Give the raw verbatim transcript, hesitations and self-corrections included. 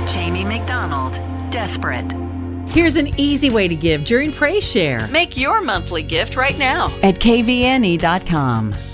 Jamie McDonald, Desperate. Here's an easy way to give during Praise Share Make your monthly gift right now at k v n e dot com.